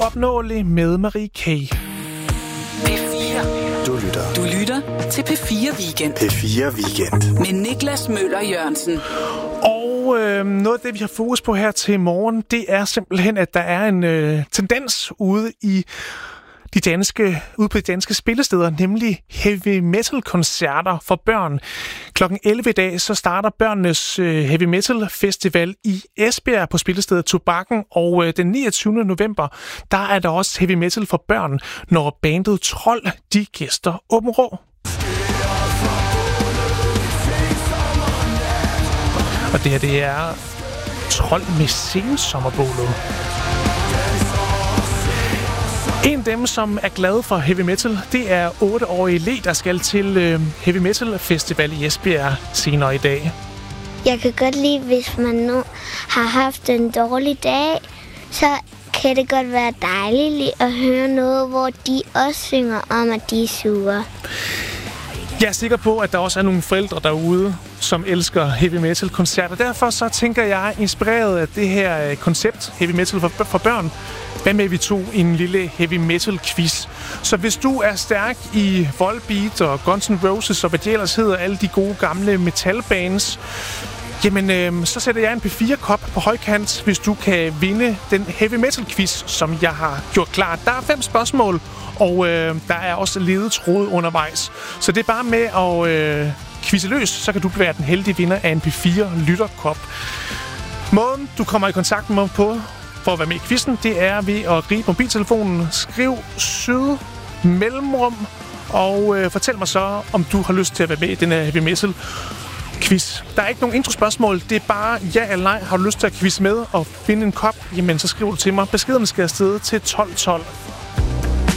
Uopnåelig med Marie K. P4. Du lytter til P4 Weekend. P4 Weekend. Med Niklas Møller Jørgensen. Og noget af det, vi har fokus på her til morgen, det er simpelthen, at der er en tendens ude på de danske spillesteder, nemlig heavy metal koncerter for børn. Klokken 11 i dag, så starter børnenes heavy metal festival i Esbjerg på spillestedet Tobakken, og den 29. november, der er der også heavy metal for børn, når bandet Trold, de gæster Åben Rå. Og det her, det er Trold med sensommerbålet. En af dem, som er glade for heavy metal, det er 8-årige Le, der skal til Heavy Metal Festival i Esbjerg senere i dag. Jeg kan godt lide, hvis man nu har haft en dårlig dag, så kan det godt være dejligt at høre noget, hvor de også synger om, at de er sure. Jeg er sikker på, at der også er nogle forældre derude, som elsker heavy metal koncerter. Derfor så tænker jeg, inspireret af det her koncept, heavy metal for børn, hvad med vi tog en lille heavy metal quiz. Så hvis du er stærk i Volbeat og Guns N' Roses og hvad de ellers hedder, alle de gode gamle metalbands, jamen så sætter jeg en P4-kop på højkant, hvis du kan vinde den heavy metal quiz, som jeg har gjort klar. Der er 5 spørgsmål, og der er også ledetråd undervejs. Så det er bare med at quizze løs, så kan du være den heldige vinder af en P4-lytterkop. Måden, du kommer i kontakt med mig på for at være med i quizzen, det er ved at gribe mobiltelefonen, skriv syd mellemrum, og fortæl mig så, om du har lyst til at være med i den her heavy metal quiz. Der er ikke nogen introspørgsmål, det er bare ja eller nej. Har du lyst til at quizze med og finde en kop, jamen så skriver du til mig. Beskederne skal afsted til 1212.